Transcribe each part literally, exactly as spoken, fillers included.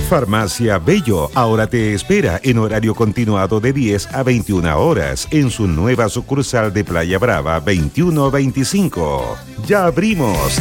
Farmacia Bello ahora te espera en horario continuado de diez a veintiuna horas en su nueva sucursal de Playa Brava veintiuno veinticinco. ¡Ya abrimos!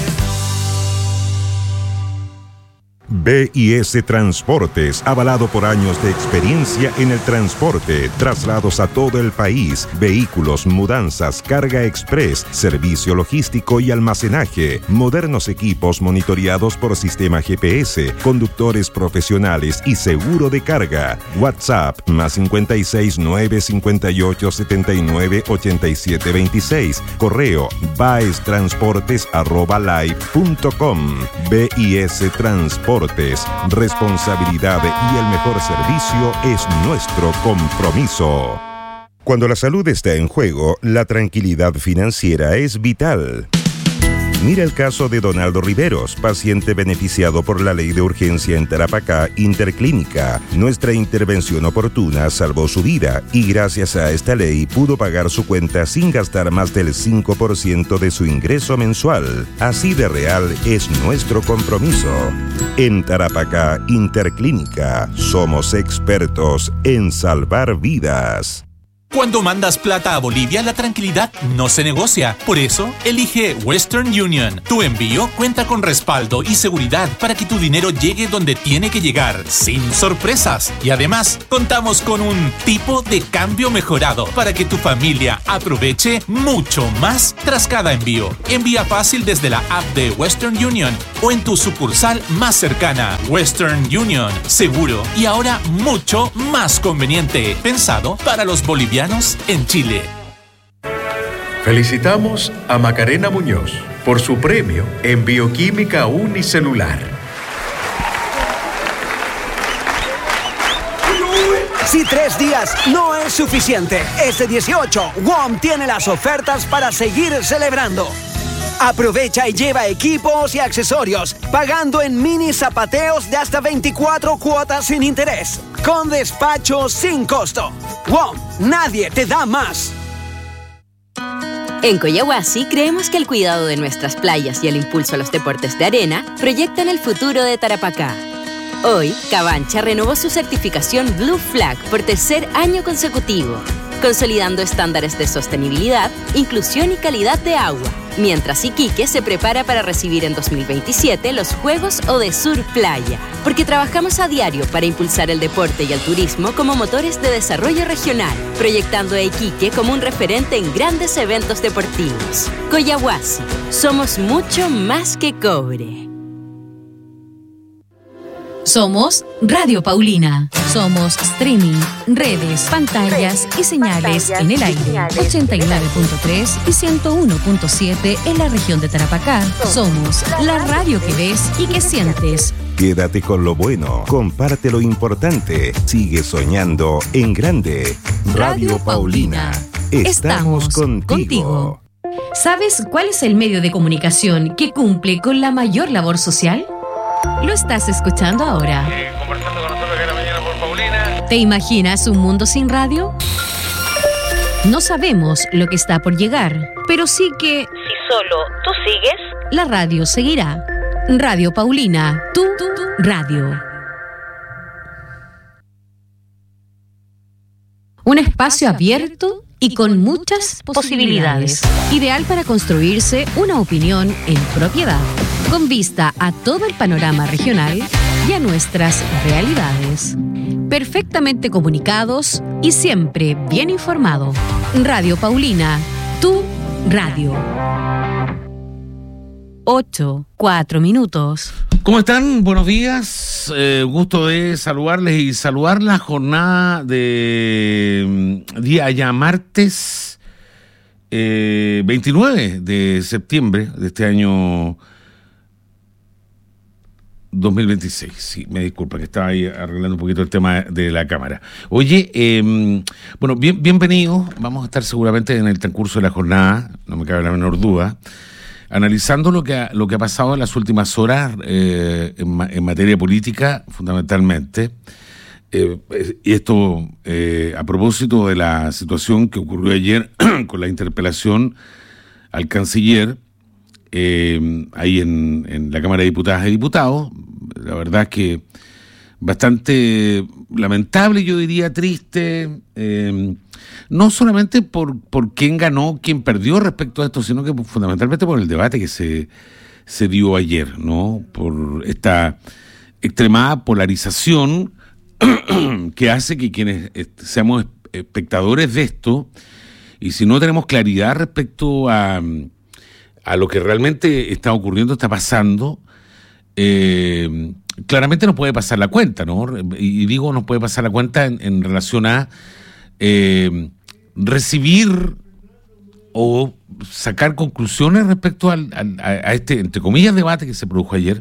B I S Transportes, avalado por años de experiencia en el transporte, traslados a todo el país, vehículos, mudanzas, carga express, servicio logístico y almacenaje, modernos equipos monitoreados por sistema G P S, conductores profesionales y seguro de carga. WhatsApp más cincuenta y seis, nueve cincuenta y ocho, setenta y nueve, ochenta y siete veintiséis. Correo baestransportes arroba live punto com. B I S Transportes. Responsabilidad y el mejor servicio es nuestro compromiso. Cuando la salud está en juego, la tranquilidad financiera es vital. Mira el caso de Donaldo Riveros, paciente beneficiado por la ley de urgencia en Tarapacá Interclínica. Nuestra intervención oportuna salvó su vida y gracias a esta ley pudo pagar su cuenta sin gastar más del cinco por ciento de su ingreso mensual. Así de real es nuestro compromiso. En Tarapacá Interclínica somos expertos en salvar vidas. Cuando mandas plata a Bolivia, la tranquilidad no se negocia. Por eso, elige Western Union. Tu envío cuenta con respaldo y seguridad para que tu dinero llegue donde tiene que llegar, sin sorpresas. Y además, contamos con un tipo de cambio mejorado para que tu familia aproveche mucho más tras cada envío. Envía fácil desde la app de Western Union o en tu sucursal más cercana. Western Union, seguro y ahora mucho más conveniente. Pensado para los bolivianos en Chile. Felicitamos a Macarena Muñoz por su premio en Bioquímica Unicelular. Si tres días no es suficiente, este dieciocho, W O M tiene las ofertas para seguir celebrando. Aprovecha y lleva equipos y accesorios, pagando en mini zapateos de hasta veinticuatro cuotas sin interés, con despacho sin costo. W O M, nadie te da más. En Coyahuasi creemos que el cuidado de nuestras playas y el impulso a los deportes de arena proyectan el futuro de Tarapacá. Hoy, Cabancha renovó su certificación Blue Flag por tercer año consecutivo, consolidando estándares de sostenibilidad, inclusión y calidad de agua, mientras Iquique se prepara para recibir en dos mil veintisiete los Juegos Odesur Playa, porque trabajamos a diario para impulsar el deporte y el turismo como motores de desarrollo regional, proyectando a Iquique como un referente en grandes eventos deportivos. Coyahuasi, somos mucho más que cobre. Somos Radio Paulina. Somos streaming, redes, pantallas y señales en el aire. ochenta y nueve punto tres y ciento uno punto siete en la región de Tarapacá. Somos la radio que ves y que sientes. Quédate con lo bueno, comparte lo importante, sigue soñando en grande. Radio Paulina, estamos contigo. contigo. ¿Sabes cuál es el medio de comunicación que cumple con la mayor labor social? Lo estás escuchando ahora. Eh, conversando con nosotros cada mañana por Paulina. ¿Te imaginas un mundo sin radio? No sabemos lo que está por llegar, pero sí que... Si solo tú sigues, la radio seguirá. Radio Paulina, tu, tu, tu radio. Un espacio abierto y con muchas posibilidades. Ideal para construirse una opinión en propiedad, con vista a todo el panorama regional y a nuestras realidades. Perfectamente comunicados y siempre bien informado. Radio Paulina, tu radio. Ocho, cuatro minutos. ¿Cómo están? Buenos días. Eh, gusto de saludarles y saludar la jornada de um, día ya martes eh, veintinueve de septiembre de este año dos mil veintiséis. Sí, me disculpa que estaba ahí arreglando un poquito el tema de la cámara. Oye, eh, bueno, bien, bienvenidos. Vamos a estar seguramente en el transcurso de la jornada, no me cabe la menor duda, analizando lo que ha, lo que ha pasado en las últimas horas eh, en, en materia política, fundamentalmente. Eh, y esto eh, a propósito de la situación que ocurrió ayer con la interpelación al canciller, Eh, ahí en, en la Cámara de Diputadas y Diputados. La verdad es que bastante lamentable, yo diría triste, eh, no solamente por, por quién ganó, quién perdió respecto a esto, sino que fundamentalmente por el debate que se, se dio ayer, ¿no? Por esta extremada polarización que hace que quienes seamos espectadores de esto, y si no tenemos claridad respecto a, a lo que realmente está ocurriendo, está pasando, eh, claramente nos puede pasar la cuenta, ¿no? Y digo nos puede pasar la cuenta en, en relación a eh, recibir o sacar conclusiones respecto al, al, a este, entre comillas, debate que se produjo ayer,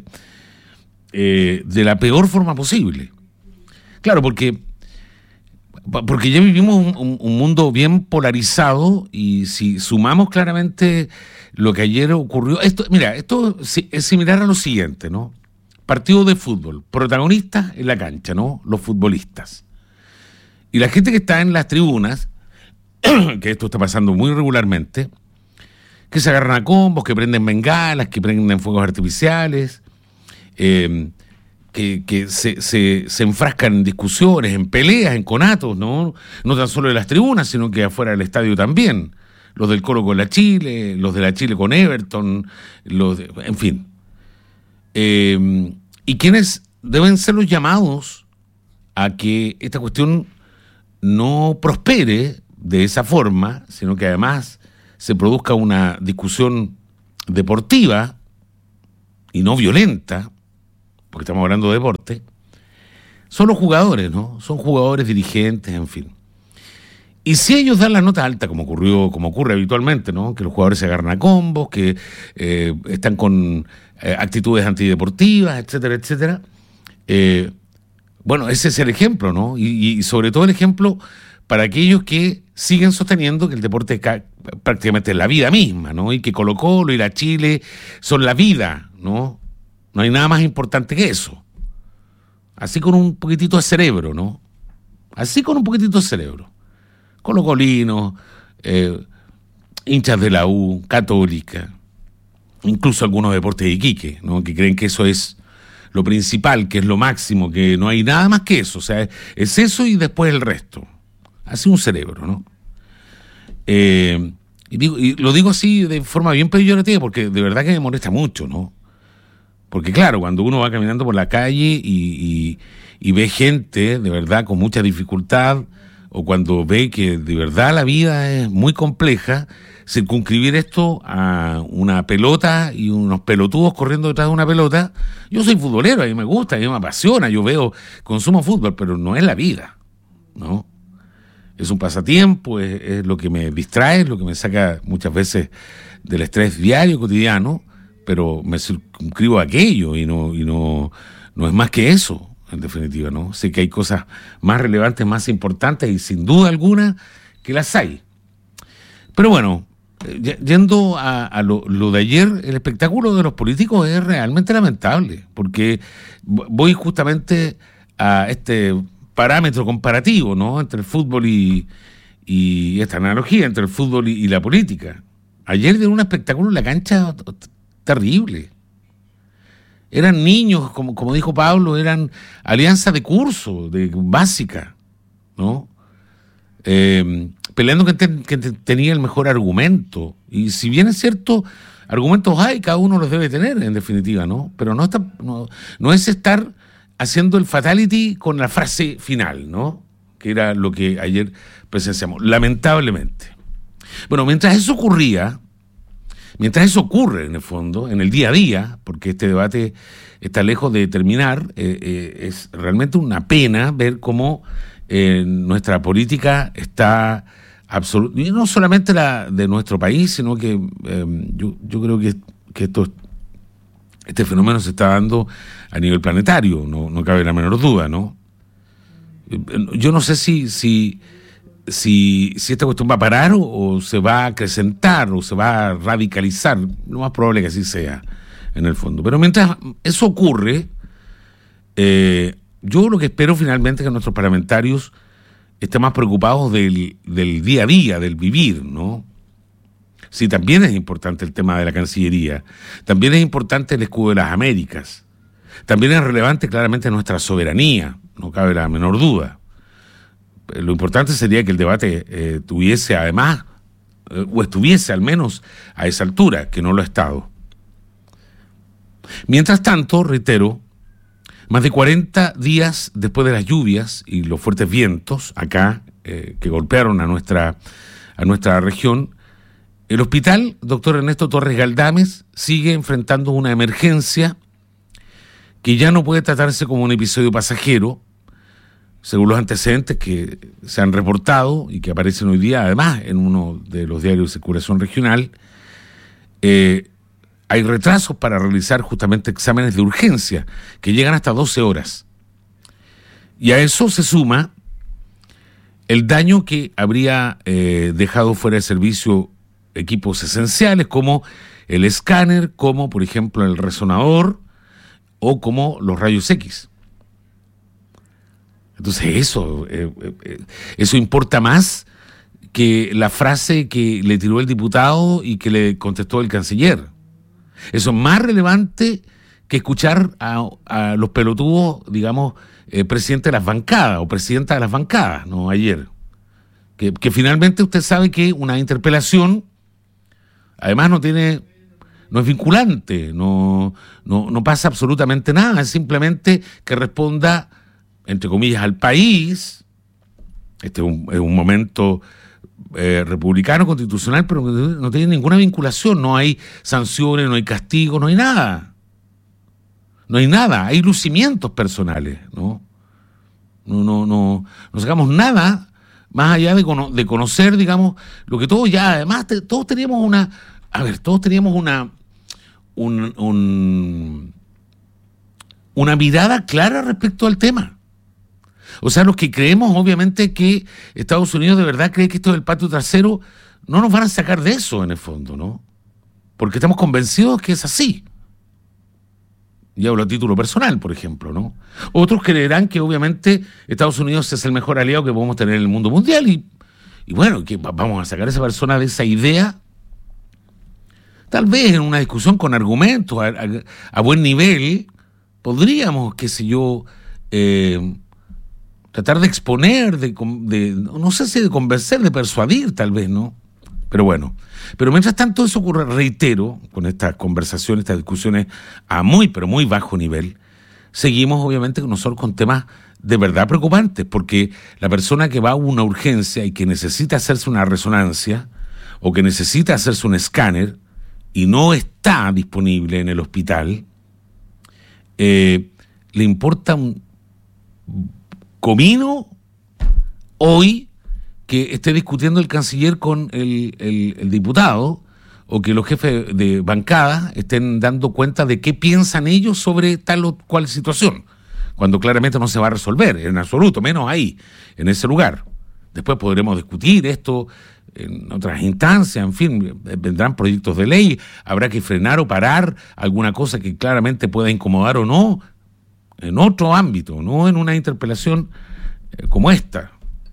eh, de la peor forma posible. Claro, porque, porque ya vivimos un, un, un mundo bien polarizado, y si sumamos claramente lo que ayer ocurrió, esto, mira, esto es similar a lo siguiente, ¿no? Partido de fútbol, protagonistas en la cancha, ¿no? Los futbolistas. Y la gente que está en las tribunas, que esto está pasando muy regularmente, que se agarran a combos, que prenden bengalas, que prenden fuegos artificiales, eh, que, que se, se, se enfrascan en discusiones, en peleas, en conatos, ¿no? No tan solo de las tribunas, sino que afuera del estadio también. Los del Colo con la Chile, los de la Chile con Everton, los de, en fin. Eh, y quienes deben ser los llamados a que esta cuestión no prospere de esa forma, sino que además se produzca una discusión deportiva y no violenta, porque estamos hablando de deporte, son los jugadores, ¿no? Son jugadores, dirigentes, en fin. Y si ellos dan la nota alta, como ocurrió, como ocurre habitualmente, ¿no? Que los jugadores se agarran a combos, que eh, están con eh, actitudes antideportivas, etcétera, etcétera. Eh, bueno, ese es el ejemplo, ¿no? Y, y sobre todo el ejemplo para aquellos que siguen sosteniendo que el deporte ca- prácticamente es la vida misma, ¿no? Y que Colo-Colo y la Chile son la vida, ¿no? No hay nada más importante que eso. Así con un poquitito de cerebro, ¿no? Así con un poquitito de cerebro. Colocolinos, eh, hinchas de la U, Católica, incluso algunos deportes de Iquique, ¿no? Que creen que eso es lo principal, que es lo máximo, que no hay nada más que eso. O sea, es eso y después el resto. Así un cerebro, ¿no? Eh, y, digo, y lo digo así de forma bien peyorativa, porque de verdad que me molesta mucho, ¿no? Porque claro, cuando uno va caminando por la calle y, y, y ve gente de verdad con mucha dificultad, o cuando ve que de verdad la vida es muy compleja, circunscribir esto a una pelota y unos pelotudos corriendo detrás de una pelota. Yo soy futbolero, a mí me gusta, a mí me apasiona, yo veo, consumo fútbol, pero no es la vida, ¿no? Es un pasatiempo, es, es lo que me distrae, es lo que me saca muchas veces del estrés diario, cotidiano, pero me circunscribo a aquello y no, y no, no es más que eso. En definitiva, ¿no? Sé que hay cosas más relevantes, más importantes, y sin duda alguna que las hay. Pero bueno, yendo a, a lo, lo de ayer, el espectáculo de los políticos es realmente lamentable, porque voy justamente a este parámetro comparativo, ¿no? Entre el fútbol y, y esta analogía entre el fútbol y, y la política. Ayer dieron un espectáculo en la cancha terrible. Eran niños, como, como dijo Pablo, eran alianzas de curso, de básica, ¿no? Eh, peleando que, te, que te tenía el mejor argumento. Y si bien es cierto, argumentos hay, cada uno los debe tener, en definitiva, ¿no? Pero no, está, no, no es estar haciendo el fatality con la frase final, ¿no? Que era lo que ayer presenciamos, lamentablemente. Bueno, mientras eso ocurría... Mientras eso ocurre, en el fondo, en el día a día, porque este debate está lejos de terminar, eh, eh, es realmente una pena ver cómo eh, nuestra política está absoluta, y no solamente la de nuestro país, sino que eh, yo, yo creo que, que esto, este fenómeno se está dando a nivel planetario, no, no cabe la menor duda, ¿no? Yo no sé si... si Si, si esta cuestión va a parar o, o se va a acrecentar o se va a radicalizar. Lo más probable que así sea, en el fondo. Pero mientras eso ocurre, eh, yo lo que espero finalmente es que nuestros parlamentarios estén más preocupados del, del día a día, del vivir, ¿no? Sí, también es importante el tema de la Cancillería. También es importante el escudo de las Américas. También es relevante claramente nuestra soberanía, no cabe la menor duda. Lo importante sería que el debate eh, tuviese además, eh, o estuviese al menos a esa altura, que no lo ha estado. Mientras tanto, reitero, más de cuarenta días después de las lluvias y los fuertes vientos acá eh, que golpearon a nuestra, a nuestra región, el hospital doctor Ernesto Torres Galdames sigue enfrentando una emergencia que ya no puede tratarse como un episodio pasajero, según los antecedentes que se han reportado y que aparecen hoy día, además, en uno de los diarios de circulación regional. Eh, hay retrasos para realizar justamente exámenes de urgencia, que llegan hasta doce horas. Y a eso se suma el daño que habría eh, dejado fuera de servicio equipos esenciales, como el escáner, como, por ejemplo, el resonador, o como los rayos X. Entonces eso, eh, eh, eso importa más que la frase que le tiró el diputado y que le contestó el canciller. Eso es más relevante que escuchar a, a los pelotudos, digamos, eh, presidente de las bancadas o presidenta de las bancadas, ¿no? Ayer. Que, que finalmente usted sabe que una interpelación, además no tiene, no es vinculante, no, no, no pasa absolutamente nada, es simplemente que responda, entre comillas, al país. Este es un, es un momento eh, republicano, constitucional, pero no tiene ninguna vinculación, no hay sanciones, no hay castigos, no hay nada. No hay nada, hay lucimientos personales, ¿no? No, no, no, no sacamos nada más allá de, cono- de conocer, digamos, lo que todos ya, además, te, todos teníamos una, a ver, todos teníamos una, un, un, una mirada clara respecto al tema. O sea, los que creemos, obviamente, que Estados Unidos de verdad cree que esto del patio trasero, no nos van a sacar de eso, en el fondo, ¿no? Porque estamos convencidos que es así. Y hablo a título personal, por ejemplo, ¿no? Otros creerán que, obviamente, Estados Unidos es el mejor aliado que podemos tener en el mundo mundial y, y bueno, que vamos a sacar a esa persona de esa idea, tal vez en una discusión con argumentos, a, a, a buen nivel, podríamos, qué sé yo, eh, tratar de exponer, de, de, no sé si de convencer, de persuadir, tal vez, ¿no? Pero bueno, pero mientras tanto eso ocurre, reitero, con estas conversaciones, estas discusiones a muy, pero muy bajo nivel, seguimos obviamente nosotros con temas de verdad preocupantes, porque la persona que va a una urgencia y que necesita hacerse una resonancia o que necesita hacerse un escáner y no está disponible en el hospital, eh, le importa un comino hoy que esté discutiendo el canciller con el, el, el diputado, o que los jefes de bancada estén dando cuenta de qué piensan ellos sobre tal o cual situación, cuando claramente no se va a resolver en absoluto, menos ahí, en ese lugar. Después podremos discutir esto en otras instancias, en fin, vendrán proyectos de ley, habrá que frenar o parar alguna cosa que claramente pueda incomodar o no, en otro ámbito, no en una interpelación eh, como esta.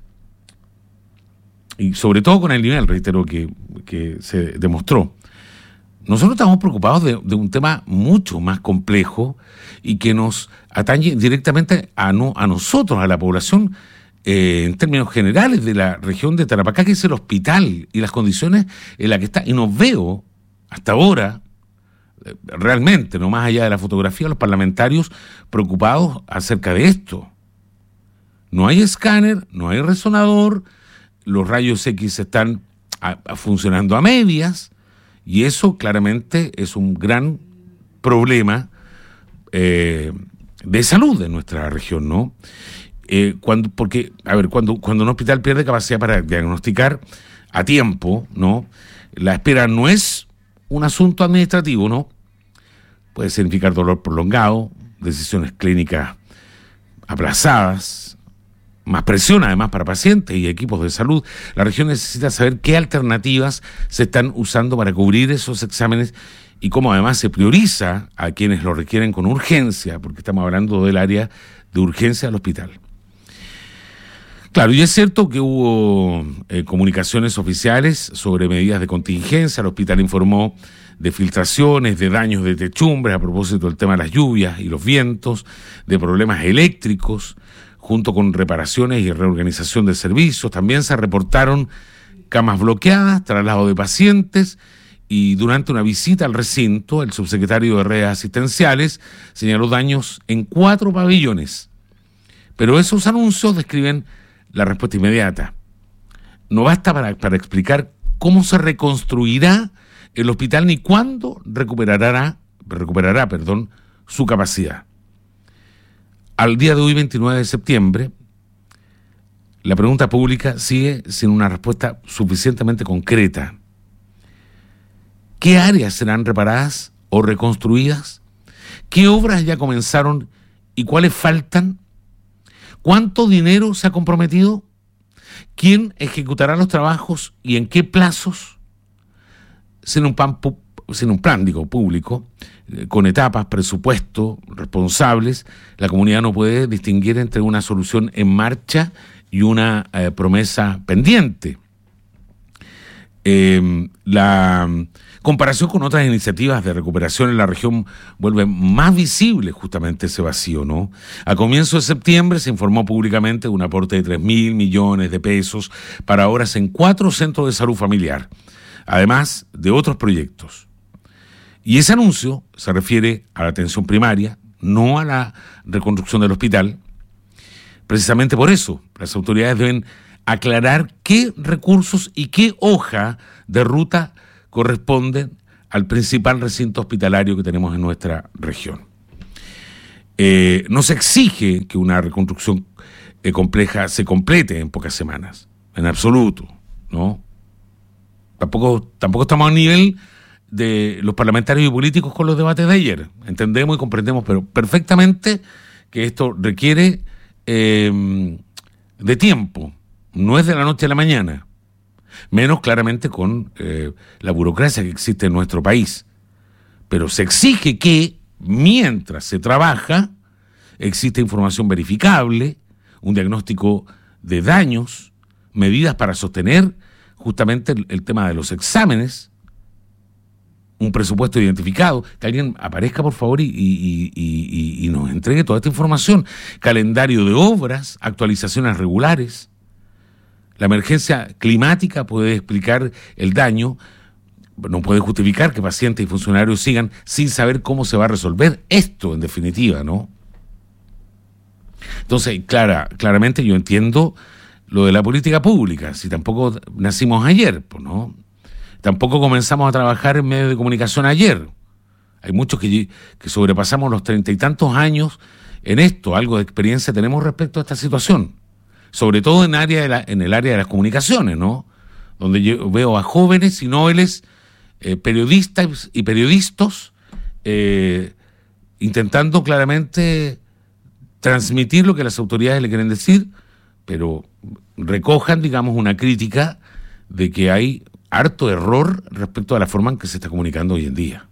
Y sobre todo con el nivel, reitero, que, que se demostró. Nosotros estamos preocupados de, de un tema mucho más complejo y que nos atañe directamente a, no, a nosotros, a la población, eh, en términos generales de la región de Tarapacá, que es el hospital y las condiciones en las que está. Y nos veo, hasta ahora, eh, realmente, no más allá de la fotografía, los parlamentarios preocupados acerca de esto. No hay escáner, no hay resonador, los rayos X están a, a funcionando a medias, y eso claramente es un gran problema eh, de salud de nuestra región, ¿no? Eh, cuando, porque, a ver, cuando, cuando un hospital pierde capacidad para diagnosticar a tiempo, ¿no? La espera no es un asunto administrativo, ¿no? Puede significar dolor prolongado, decisiones clínicas aplazadas, más presión además para pacientes y equipos de salud. La región necesita saber qué alternativas se están usando para cubrir esos exámenes y cómo además se prioriza a quienes lo requieren con urgencia, porque estamos hablando del área de urgencia del hospital. Claro, y es cierto que hubo eh, comunicaciones oficiales sobre medidas de contingencia. El hospital informó de filtraciones, de daños de techumbres a propósito del tema de las lluvias y los vientos, de problemas eléctricos, junto con reparaciones y reorganización de servicios. También se reportaron camas bloqueadas, traslado de pacientes, y durante una visita al recinto, el subsecretario de Redes Asistenciales señaló daños en cuatro pabellones. Pero esos anuncios describen la respuesta inmediata. No basta para, para explicar cómo se reconstruirá el hospital ni cuándo recuperará, recuperará perdón, su capacidad. Al día de hoy, veintinueve de septiembre, la pregunta pública sigue sin una respuesta suficientemente concreta. ¿Qué áreas serán reparadas o reconstruidas? ¿Qué obras ya comenzaron y cuáles faltan? ¿Cuánto dinero se ha comprometido? ¿Quién ejecutará los trabajos y en qué plazos? Sin un plan, sin un plan digo, público, eh, con etapas, presupuesto, responsables, la comunidad no puede distinguir entre una solución en marcha y una eh, promesa pendiente. Eh, la comparación con otras iniciativas de recuperación en la región vuelve más visible justamente ese vacío, ¿no? A comienzos de septiembre se informó públicamente de un aporte de tres mil millones de pesos para obras en cuatro centros de salud familiar, además de otros proyectos. Y ese anuncio se refiere a la atención primaria, no a la reconstrucción del hospital. Precisamente por eso, las autoridades deben aclarar qué recursos y qué hoja de ruta corresponden al principal recinto hospitalario que tenemos en nuestra región. Eh, no se exige que una reconstrucción eh, compleja se complete en pocas semanas, en absoluto, ¿no? Tampoco, tampoco estamos a nivel de los parlamentarios y políticos con los debates de ayer. Entendemos y comprendemos pero perfectamente que esto requiere eh, de tiempo. No es de la noche a la mañana, menos claramente con eh, la burocracia que existe en nuestro país. Pero se exige que, mientras se trabaja, existe información verificable, un diagnóstico de daños, medidas para sostener justamente el, el tema de los exámenes, un presupuesto identificado, que alguien aparezca por favor y, y, y, y, y nos entregue toda esta información, calendario de obras, actualizaciones regulares. La emergencia climática puede explicar el daño, no puede justificar que pacientes y funcionarios sigan sin saber cómo se va a resolver esto, en definitiva, ¿no? Entonces, clara, claramente yo entiendo lo de la política pública, si tampoco nacimos ayer, pues, ¿no? Tampoco comenzamos a trabajar en medios de comunicación ayer. Hay muchos que, que sobrepasamos los treinta y tantos años en esto, algo de experiencia tenemos respecto a esta situación. Sobre todo en, área de la, en el área de las comunicaciones, ¿no? Donde yo veo a jóvenes y nobles, eh, periodistas y periodistas, eh, intentando claramente transmitir lo que las autoridades le quieren decir, pero recojan, digamos, una crítica de que hay harto error respecto a la forma en que se está comunicando hoy en día.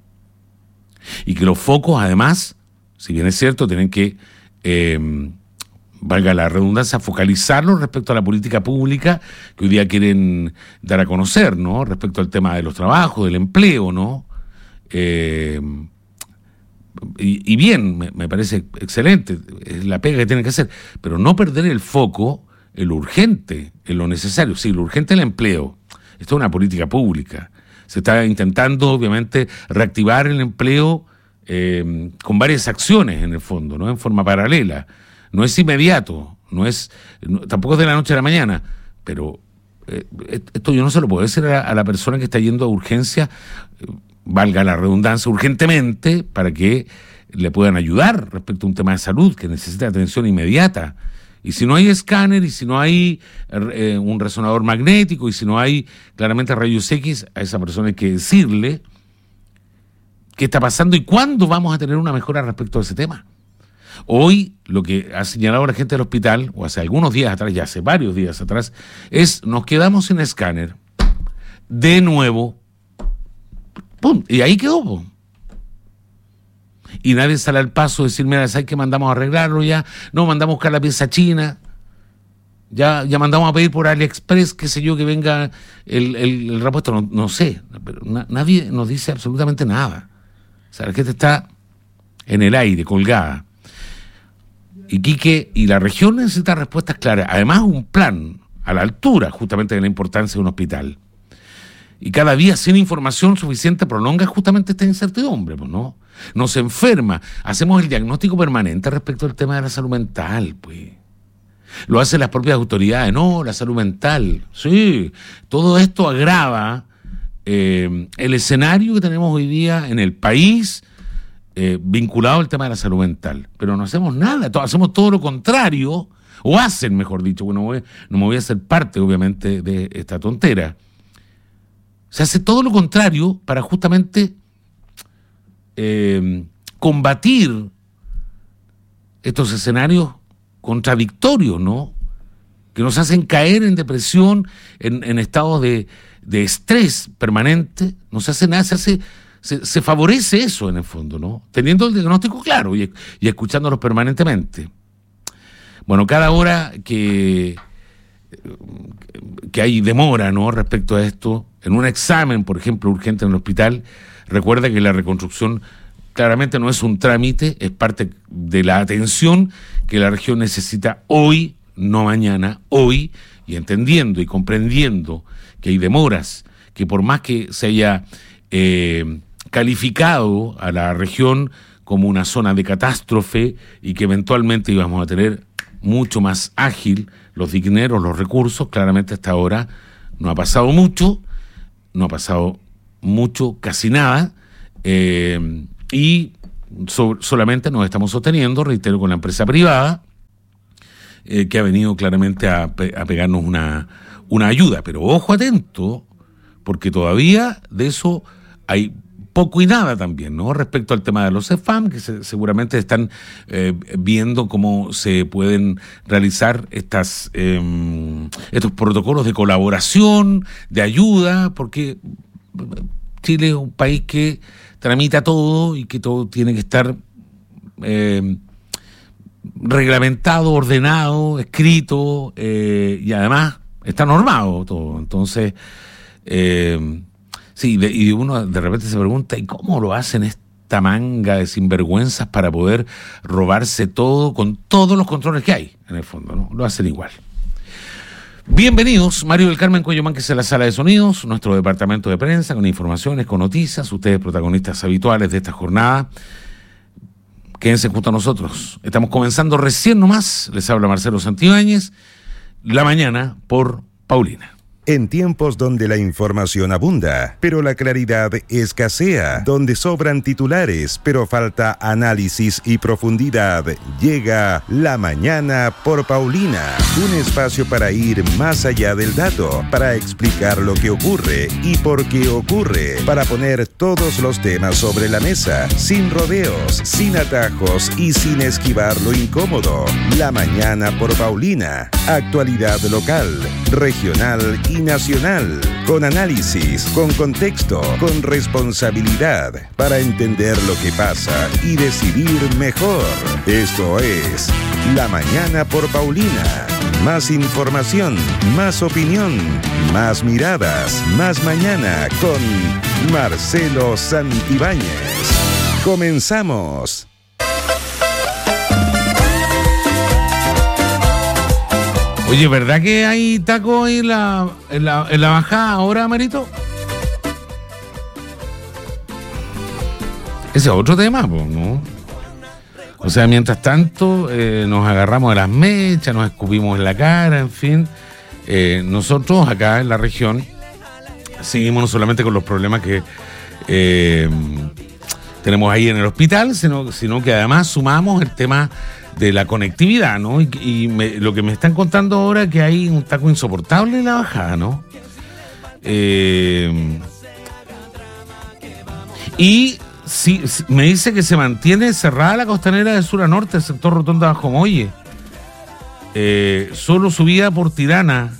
Y que los focos, además, si bien es cierto, tienen que... Eh, valga la redundancia, focalizarlo respecto a la política pública que hoy día quieren dar a conocer, ¿no? Respecto al tema de los trabajos, del empleo, ¿no? Eh, y, y bien, me, me parece excelente, es la pega que tienen que hacer, pero no perder el foco en lo urgente, en lo necesario. Sí, lo urgente es el empleo. Esto es una política pública. Se está intentando, obviamente, reactivar el empleo eh, con varias acciones, en el fondo, ¿no? En forma paralela. No es inmediato, no es, no, tampoco es de la noche a la mañana, pero eh, esto yo no se lo puedo decir a, a la persona que está yendo a urgencia, eh, valga la redundancia, urgentemente, para que le puedan ayudar respecto a un tema de salud que necesita atención inmediata. Y si no hay escáner, y si no hay eh, un resonador magnético, y si no hay claramente rayos X, a esa persona hay que decirle qué está pasando y cuándo vamos a tener una mejora respecto a ese tema. Hoy, lo que ha señalado la gente del hospital, o hace algunos días atrás, ya hace varios días atrás, es nos quedamos sin escáner, de nuevo, ¡pum! Y ahí quedó, ¡pum! Y nadie sale al paso de decir, mira, ¿sabes qué? Mandamos a arreglarlo ya, no, mandamos a buscar la pieza china. Ya, ya mandamos a pedir por AliExpress, qué sé yo, que venga el, el, el repuesto, no, no sé, pero na, nadie nos dice absolutamente nada. O sea, la gente está en el aire, colgada. Iquique y la región necesitan respuestas claras. Además, un plan a la altura justamente de la importancia de un hospital. Y cada día sin información suficiente prolonga justamente esta incertidumbre, pues, ¿no? Nos enferma. Hacemos el diagnóstico permanente respecto al tema de la salud mental, pues. Lo hacen las propias autoridades. No, la salud mental. Sí, todo esto agrava eh, el escenario que tenemos hoy día en el país eh, vinculado al tema de la salud mental. Pero no hacemos nada, todo, hacemos todo lo contrario, o hacen, mejor dicho, bueno, voy, no me voy a hacer parte, obviamente, de esta tontera. Se hace todo lo contrario para justamente eh, combatir estos escenarios contradictorios, ¿no? Que nos hacen caer en depresión, en, en estados de, de estrés permanente. No se hace nada, se hace, se, se favorece eso en el fondo, ¿no? Teniendo el diagnóstico claro y, y escuchándolos permanentemente. Bueno, cada hora que, que hay demora, ¿no?, respecto a esto, en un examen, por ejemplo, urgente en el hospital, recuerda que la reconstrucción claramente no es un trámite, es parte de la atención que la región necesita hoy, no mañana, hoy, y entendiendo y comprendiendo que hay demoras, que por más que se haya eh, calificado a la región como una zona de catástrofe y que eventualmente íbamos a tener mucho más ágil los dineros, los recursos, claramente hasta ahora no ha pasado mucho, no ha pasado mucho, casi nada, eh, y so, solamente nos estamos sosteniendo, reitero, con la empresa privada, eh, que ha venido claramente a, pe- a pegarnos una, una ayuda. Pero ojo atento, porque todavía de eso hay poco y nada también, ¿no? Respecto al tema de los C E F A M, que se, seguramente están eh, viendo cómo se pueden realizar estas eh, estos protocolos de colaboración, de ayuda, porque Chile es un país que tramita todo y que todo tiene que estar eh, reglamentado, ordenado, escrito, eh, y además está normado todo. Entonces, eh, sí, de, y uno de repente se pregunta, ¿y cómo lo hacen esta manga de sinvergüenzas para poder robarse todo con todos los controles que hay? En el fondo, ¿no? Lo hacen igual. Bienvenidos, Mario del Carmen Cuello Mánquez en la sala de sonidos, nuestro departamento de prensa, con informaciones, con noticias, ustedes protagonistas habituales de esta jornada. Quédense junto a nosotros. Estamos comenzando recién nomás, les habla Marcelo Santibáñez, la mañana por Paulina. En tiempos donde la información abunda, pero la claridad escasea, donde sobran titulares, pero falta análisis y profundidad, llega La Mañana por Paulina, un espacio para ir más allá del dato, para explicar lo que ocurre y por qué ocurre, para poner todos los temas sobre la mesa, sin rodeos, sin atajos y sin esquivar lo incómodo. La Mañana por Paulina, actualidad local, regional y nacional, con análisis, con contexto, con responsabilidad, para entender lo que pasa y decidir mejor. Esto es La Mañana por Paulina. Más información, más opinión, más miradas, más mañana con Marcelo Santibáñez. Comenzamos. Oye, ¿verdad que hay taco ahí en la, en la, en la bajada ahora, Marito? Ese es otro tema, pues, ¿no? O sea, mientras tanto, eh, nos agarramos de las mechas, nos escupimos en la cara, en fin. Eh, nosotros acá en la región seguimos no solamente con los problemas que eh, tenemos ahí en el hospital, sino, sino que además sumamos el tema de la conectividad, ¿no? Y, y me, lo que me están contando ahora es que hay un taco insoportable en la bajada, ¿no? Eh, y sí, me dice que se mantiene cerrada la costanera de sur a norte, el sector Rotonda Bajo Molle. Eh, solo subida por Tirana.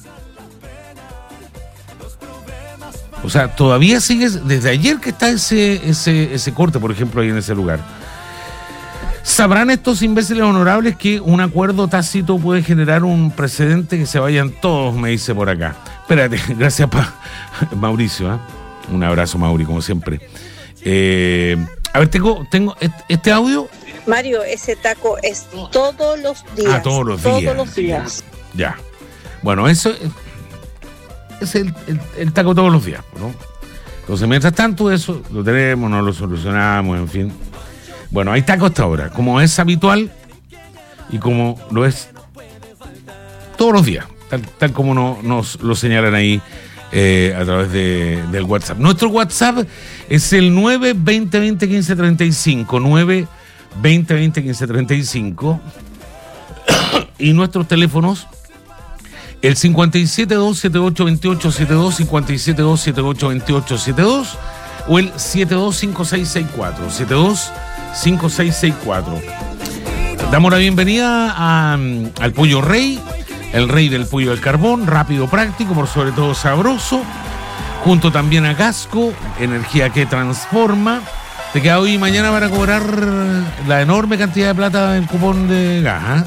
O sea, todavía sigue, desde ayer que está ese, ese, ese corte, por ejemplo, ahí en ese lugar. ¿Sabrán estos imbéciles honorables que un acuerdo tácito puede generar un precedente que se vayan todos? Me dice por acá. Espérate, gracias pa Mauricio, ¿eh? Un abrazo, Mauri, como siempre. Eh, a ver, tengo, tengo este audio. Mario, ese taco es todos los días. Ah, todos los días. Todos los días. Ya. Bueno, eso es, es el, el, el taco todos los días, ¿no? Entonces, mientras tanto, eso lo tenemos, no lo solucionamos, en fin. Bueno, hay taco hasta ahora, como es habitual y como lo es todos los días, tal, tal como no, nos lo señalan ahí eh, a través de, del WhatsApp. Nuestro WhatsApp es el nueve veinte veinte quince treinta y cinco, nueve veinte veinte quince treinta y cinco, y nuestros teléfonos el cincuenta y siete dos setenta y ocho veintiocho setenta y dos, cincuenta y siete dos setenta y ocho veintiocho setenta y dos o el setenta y dos cincuenta y seis sesenta y cuatro, setenta y dos cincuenta y seis sesenta y cuatro. Damos la bienvenida a, al Pollo Rey, el rey del pollo del carbón, rápido, práctico, por sobre todo sabroso, junto también a Gasco, energía que transforma. Te queda hoy y mañana para cobrar la enorme cantidad de plata del cupón de gas, ¿eh?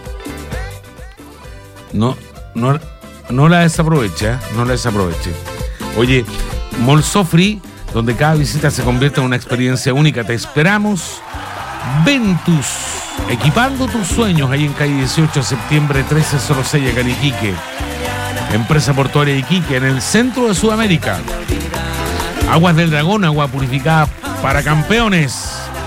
No, no, no la desaproveche, ¿eh? No la desaproveche. Oye, Molsofri, donde cada visita se convierte en una experiencia única. Te esperamos. Ventus, equipando tus sueños, ahí en calle dieciocho de septiembre trece cero seis, acá en Iquique. Empresa portuaria de Iquique, en el centro de Sudamérica. Aguas del Dragón, agua purificada para campeones.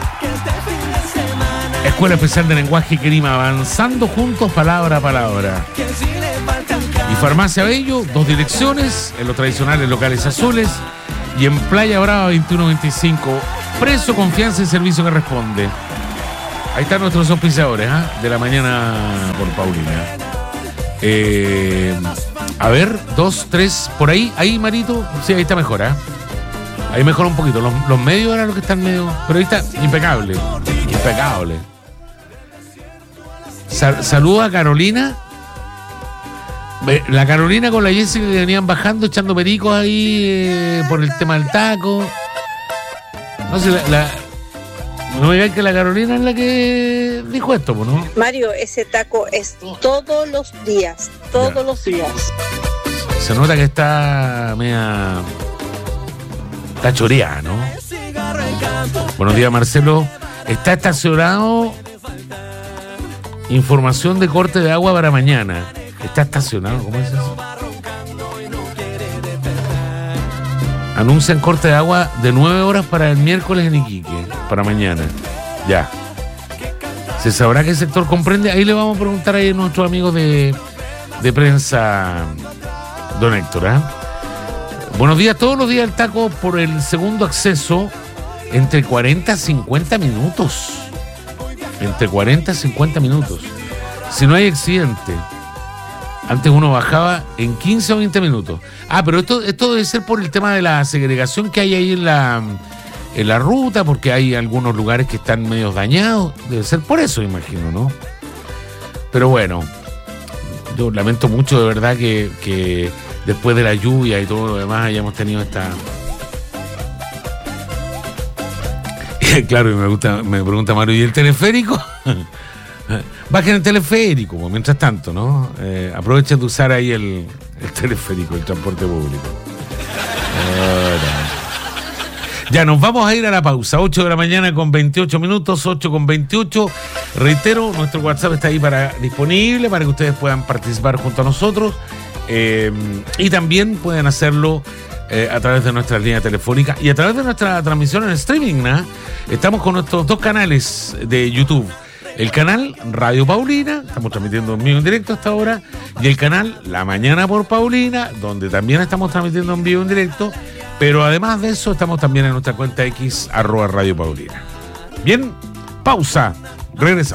Escuela Especial de Lenguaje Querima, avanzando juntos palabra a palabra. Y Farmacia Bello, dos direcciones, en los tradicionales locales azules y en Playa Brava veintiuno veinticinco. Precio, confianza y servicio que responde. Ahí están nuestros auspiciadores, ¿eh? De la mañana por Paulina. Eh, a ver, dos, tres, por ahí, ahí Marito, sí, ahí está mejor, ¿eh? Ahí mejora un poquito. Los, los medios eran los que están medio, pero ahí está impecable, impecable. Sal, saluda a Carolina. La Carolina con la Jessica que venían bajando, echando pericos ahí eh, por el tema del taco. No sé, la, la, no me digan que la Carolina es la que dijo esto, ¿no? Mario, ese taco es todos los días, todos ya. los días. Se nota que está media... Está choreada, ¿no? Buenos días, Marcelo. Está estacionado... Información de corte de agua para mañana. Está estacionado, ¿cómo es eso? Anuncian corte de agua de nueve horas para el miércoles en Iquique, para mañana. Ya. ¿Se sabrá qué sector comprende? Ahí le vamos a preguntar ahí a nuestros amigos de, de prensa, don Héctor, ¿eh? Buenos días, todos los días el taco por el segundo acceso entre cuarenta a cincuenta minutos. Entre cuarenta a cincuenta minutos. Si no hay accidente. Antes uno bajaba en quince o veinte minutos. Ah, pero esto, esto debe ser por el tema de la segregación que hay ahí en la, en la ruta, porque hay algunos lugares que están medio dañados. Debe ser por eso, imagino, ¿no? Pero bueno, yo lamento mucho de verdad que, que después de la lluvia y todo lo demás hayamos tenido esta... Claro, y me gusta, me pregunta Mario, ¿y el teleférico? Bajen el teleférico, pues, mientras tanto, ¿no? Eh, aprovechen de usar ahí el, el teleférico, el transporte público. Ahora. Ya, nos vamos a ir a la pausa. ocho de la mañana con veintiocho minutos, ocho con veintiocho. Reitero, nuestro WhatsApp está ahí para disponible para que ustedes puedan participar junto a nosotros. Eh, y también pueden hacerlo eh, a través de nuestra línea telefónica y a través de nuestra transmisión en streaming, ¿no? Estamos con nuestros dos canales de YouTube. El canal Radio Paulina, estamos transmitiendo en vivo en directo hasta ahora, y el canal La Mañana por Paulina, donde también estamos transmitiendo en vivo en directo, pero además de eso estamos también en nuestra cuenta X, arroba Radio Paulina. Bien, pausa, regresamos.